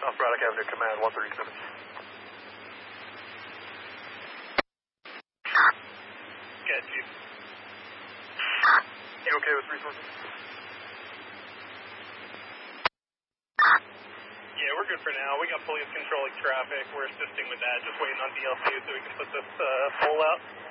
South Braddock Avenue, Command 137. Okay, Chief. You okay with resources? Yeah, we're good for now. We got police controlling traffic. We're assisting with that. Just waiting on DLC so we can put this pole out.